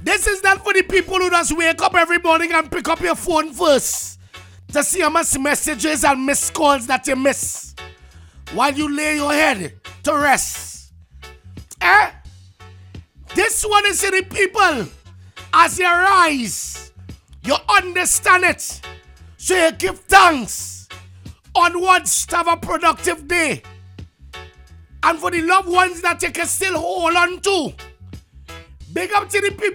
This is not for the people who just wake up every morning and pick up your phone first to see how much messages and missed calls that you miss while you lay your head to rest. This one is for the people. As you rise, you understand it. So you give thanks onwards to have a productive day. And for the loved ones that you can still hold on to, big up to the people